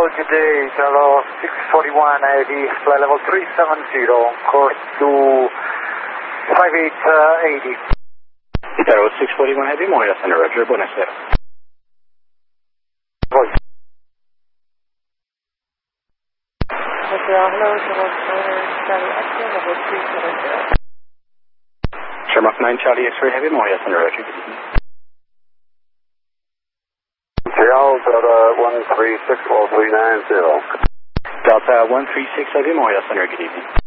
Bravo, good day, Charlo 641 AD, flight level 370, course to 5880. Charlo 641 Heavy, Moya Center, Roger, buonasera. Voi. Shamrock 9 Charlie X-ray Heavy, Moya Center, Roger, good evening. Delta 1360390. Delta 136 Heavy, Moya Center, good evening.